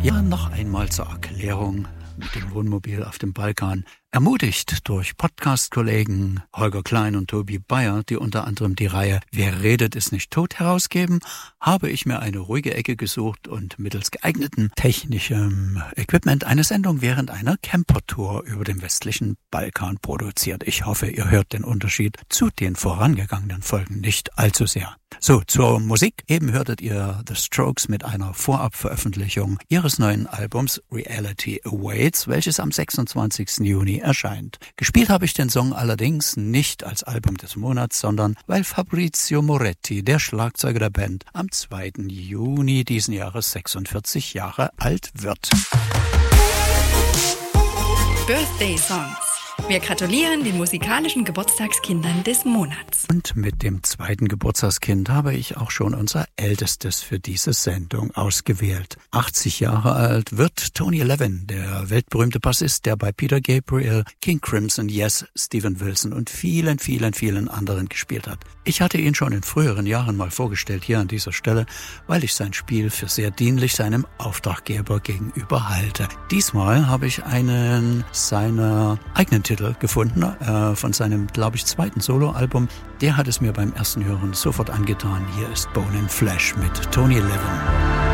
Ja, noch einmal zur Erklärung mit dem Wohnmobil auf dem Balkan. Ermutigt durch Podcast-Kollegen Holger Klein und Tobi Bayer, die unter anderem die Reihe Wer redet, ist nicht tot herausgeben, habe ich mir eine ruhige Ecke gesucht und mittels geeignetem technischem Equipment eine Sendung während einer Campertour über den westlichen Balkan produziert. Ich hoffe, ihr hört den Unterschied zu den vorangegangenen Folgen nicht allzu sehr. So, zur Musik. Eben hörtet ihr The Strokes mit einer Vorabveröffentlichung ihres neuen Albums Reality Awaits, welches am 26. Juni erscheint. Gespielt habe ich den Song allerdings nicht als Album des Monats, sondern weil Fabrizio Moretti, der Schlagzeuger der Band, am 2. Juni diesen Jahres 46 Jahre alt wird. Birthday Songs. Wir gratulieren den musikalischen Geburtstagskindern des Monats. Und mit dem zweiten Geburtstagskind habe ich auch schon unser ältestes für diese Sendung ausgewählt. 80 Jahre alt wird Tony Levin, der weltberühmte Bassist, der bei Peter Gabriel, King Crimson, Yes, Steven Wilson und vielen, vielen, vielen anderen gespielt hat. Ich hatte ihn schon in früheren Jahren mal vorgestellt hier an dieser Stelle, weil ich sein Spiel für sehr dienlich seinem Auftraggeber gegenüber halte. Diesmal habe ich einen seiner eigenen Titel gefunden, von seinem, glaube ich, zweiten Soloalbum. Der hat es mir beim ersten Hören sofort angetan. Hier ist Bone and Flesh mit Tony Levin.